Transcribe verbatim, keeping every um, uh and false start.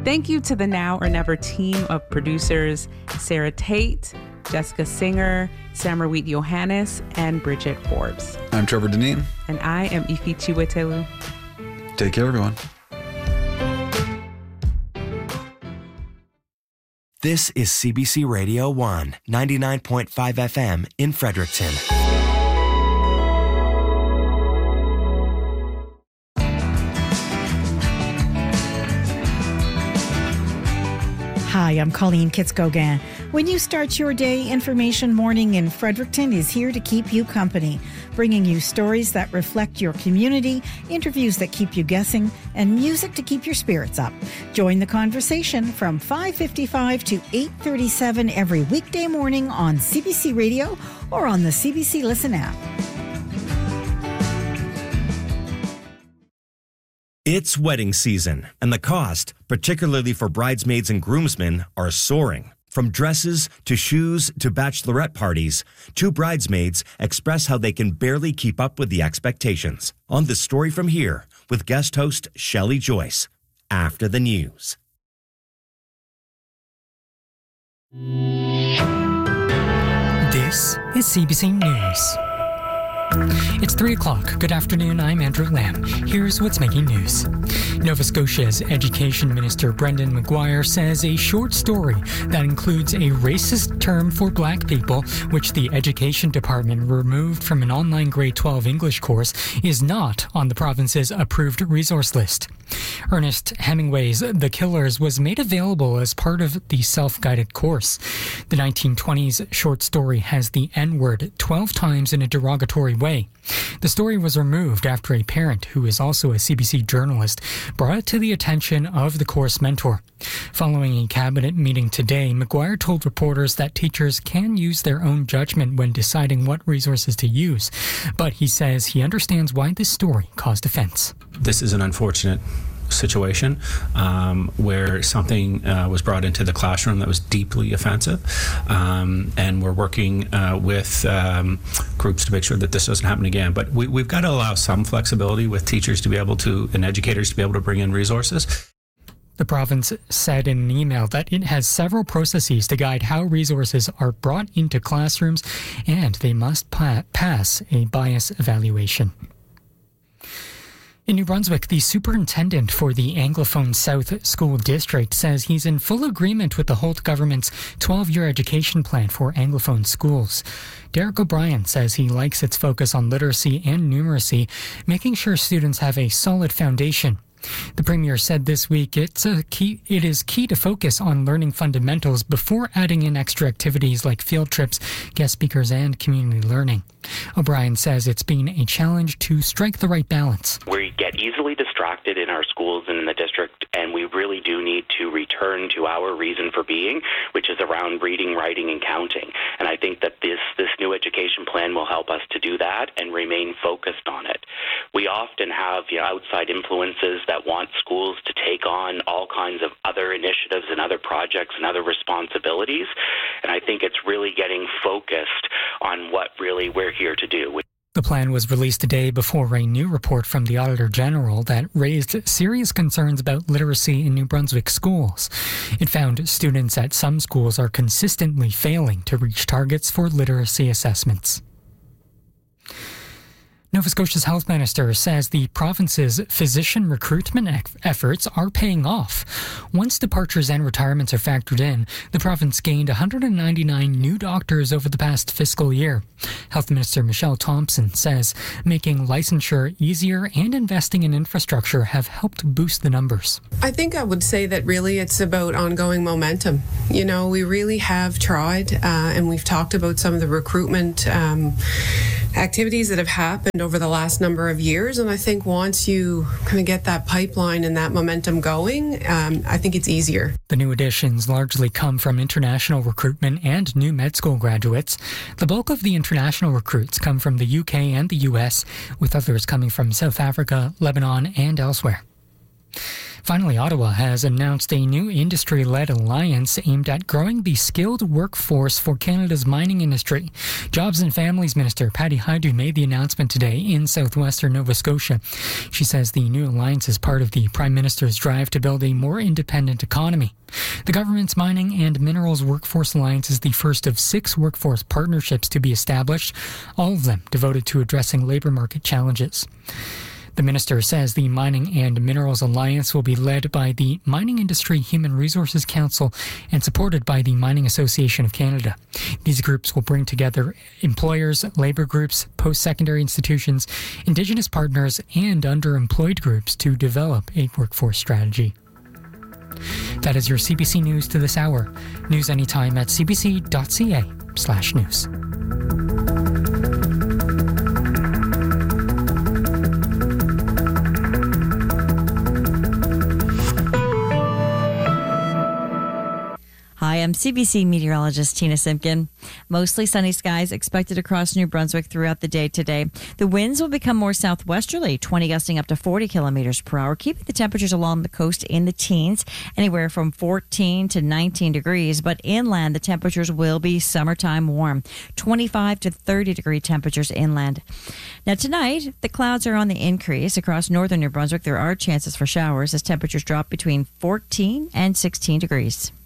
Thank you to the Now or Never team of producers, Sarah Tate, Jessica Singer, Samarweet Johannes, and Bridget Forbes. I'm Trevor Deneen. And I am Ifi Chiwetelu. Take care, everyone. This is C B C Radio one, ninety-nine point five F M in Fredericton. Hi, I'm Colleen Kitz-Gauguin. When you start your day, Information Morning in Fredericton is here to keep you company, bringing you stories that reflect your community, interviews that keep you guessing, and music to keep your spirits up. Join the conversation from five fifty-five to eight thirty-seven every weekday morning on C B C Radio or on the C B C Listen app. It's wedding season, and the cost, particularly for bridesmaids and groomsmen, are soaring. From dresses to shoes to bachelorette parties, two bridesmaids express how they can barely keep up with the expectations. On The Story From Here, with guest host Shelley Joyce, after the news. This is C B C News. It's three o'clock. Good afternoon, I'm Andrew Lamb. Here's what's making news. Nova Scotia's Education Minister Brendan McGuire says a short story that includes a racist term for black people, which the Education Department removed from an online grade twelve English course, is not on the province's approved resource list. Ernest Hemingway's The Killers was made available as part of the self-guided course. The nineteen twenties short story has the N-word twelve times in a derogatory way. The story was removed after a parent, who is also a C B C journalist, brought it to the attention of the course mentor. Following a cabinet meeting today, McGuire told reporters that teachers can use their own judgment when deciding what resources to use, but he says he understands why this story caused offense. This is an unfortunate situation um, where something uh, was brought into the classroom that was deeply offensive, um, and we're working uh, with um, groups to make sure that this doesn't happen again. But we, we've got to allow some flexibility with teachers to be able to, and educators to be able to bring in resources. The province said in an email that it has several processes to guide how resources are brought into classrooms, and they must pa- pass a bias evaluation. In New Brunswick, the superintendent for the Anglophone South School District says he's in full agreement with the Holt government's twelve-year education plan for Anglophone schools. Derek O'Brien says he likes its focus on literacy and numeracy, making sure students have a solid foundation. The Premier said this week it's a key, it is key to focus on learning fundamentals before adding in extra activities like field trips, guest speakers, and community learning. O'Brien says it's been a challenge to strike the right balance. We get easily distracted in our schools and in the district, and we really do need to return to our reason for being, which is around reading, writing, and counting. And I think that this, this new education plan will help us to do that and remain focused on it. We often have you know, outside influences that want schools to take on all kinds of other initiatives and other projects and other responsibilities. And I think it's really getting focused on what really we're here to do. The plan was released a day before a new report from the Auditor General that raised serious concerns about literacy in New Brunswick schools. It found students at some schools are consistently failing to reach targets for literacy assessments. Nova Scotia's health minister says the province's physician recruitment eff- efforts are paying off. Once departures and retirements are factored in, the province gained one hundred ninety-nine new doctors over the past fiscal year. Health Minister Michelle Thompson says making licensure easier and investing in infrastructure have helped boost the numbers. I think I would say that really it's about ongoing momentum. You know, we really have tried, uh, and we've talked about some of the recruitment um, activities that have happened over the last number of years, and I think once you kind of get that pipeline and that momentum going, um, I think it's easier. The new additions largely come from international recruitment and new med school graduates. The bulk of the international recruits come from the U K and the U S, with others coming from South Africa, Lebanon, and elsewhere. Finally, Ottawa has announced a new industry-led alliance aimed at growing the skilled workforce for Canada's mining industry. Jobs and Families Minister Patty Hajdu made the announcement today in southwestern Nova Scotia. She says the new alliance is part of the Prime Minister's drive to build a more independent economy. The government's Mining and Minerals Workforce Alliance is the first of six workforce partnerships to be established, all of them devoted to addressing labour market challenges. The minister says the Mining and Minerals Alliance will be led by the Mining Industry Human Resources Council and supported by the Mining Association of Canada. These groups will bring together employers, labour groups, post-secondary institutions, Indigenous partners, and underemployed groups to develop a workforce strategy. That is your C B C News to this hour. News anytime at cbc.ca slash news. Hi, I'm C B C meteorologist Tina Simpkin. Mostly sunny skies expected across New Brunswick throughout the day today. The winds will become more southwesterly, twenty gusting up to forty kilometers per hour, keeping the temperatures along the coast in the teens, anywhere from fourteen to nineteen degrees. But inland, the temperatures will be summertime warm, twenty-five to thirty degree temperatures inland. Now tonight, the clouds are on the increase. Across northern New Brunswick, there are chances for showers as temperatures drop between fourteen and sixteen degrees.